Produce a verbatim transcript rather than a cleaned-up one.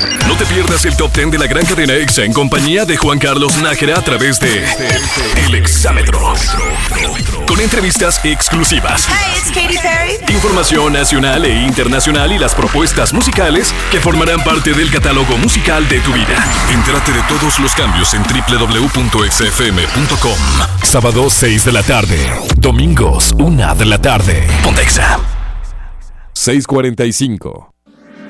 No te pierdas el Top diez de la gran cadena EXA en compañía de Juan Carlos Nájera a través de El Exámetro. Con entrevistas exclusivas. Hi, it's Katy Perry. Información nacional e internacional y las propuestas musicales que formarán parte del catálogo musical de tu vida. Entérate de todos los cambios en doble u doble u doble u punto exa efe eme punto com. Sábado seis de la tarde. Domingos una de la tarde. Ponte Exa. seis cuarenta y cinco.